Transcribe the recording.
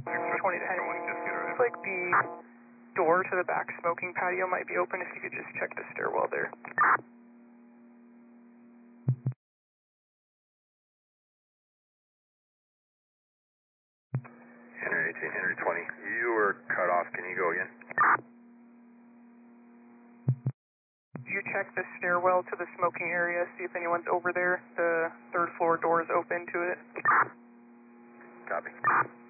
20 to Henry. Looks like the door to the back smoking patio might be open. If you could just check the stairwell there. Henry 18, Henry 20. You were cut off. Can you go again? You check the stairwell to the smoking area, see if anyone's over there. The third floor door is open to it. Copy.